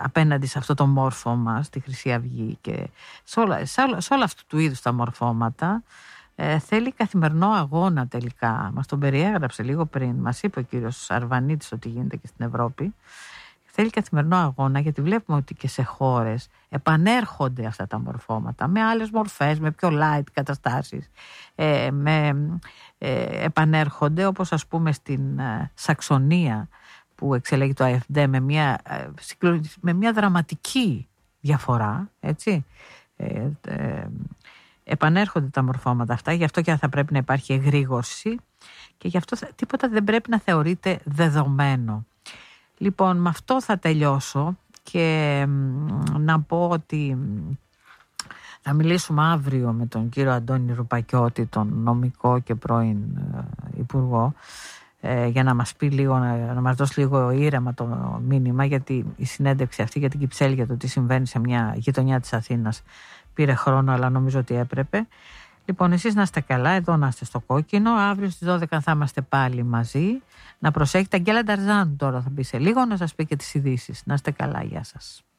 απέναντι σε αυτό το μόρφωμα στη Χρυσή Αυγή και σε όλα αυτού του είδους τα μορφώματα, θέλει καθημερινό αγώνα τελικά. Μας τον περιέγραψε λίγο πριν, μας είπε ο κύριος Αρβανίτης ότι γίνεται και στην Ευρώπη. Θέλει καθημερινό αγώνα, γιατί βλέπουμε ότι και σε χώρες επανέρχονται αυτά τα μορφώματα με άλλες μορφές, με πιο light καταστάσεις, επανέρχονται, όπως ας πούμε στην Σαξονία που εξελέγει το AfD με μια δραματική διαφορά, έτσι. Επανέρχονται τα μορφώματα αυτά, γι' αυτό και θα πρέπει να υπάρχει εγρήγορση και γι' αυτό τίποτα δεν πρέπει να θεωρείται δεδομένο. Λοιπόν, με αυτό θα τελειώσω και να πω ότι θα μιλήσουμε αύριο με τον κύριο Αντώνη Ρουπακιώτη, τον νομικό και πρώην υπουργό, για να μας πει λίγο, να μας δώσει λίγο ήρεμα το μήνυμα, γιατί η συνέντευξη αυτή για την Κυψέλη, για το τι συμβαίνει σε μια γειτονιά της Αθήνας, πήρε χρόνο, αλλά νομίζω ότι έπρεπε. Λοιπόν, εσείς να είστε καλά, εδώ να είστε στο κόκκινο. Αύριο στις 12 θα είμαστε πάλι μαζί. Να προσέχετε. Αγγέλα Νταρζάν τώρα θα μπει σε λίγο να σας πει και τις ειδήσεις. Να είστε καλά, γεια σας.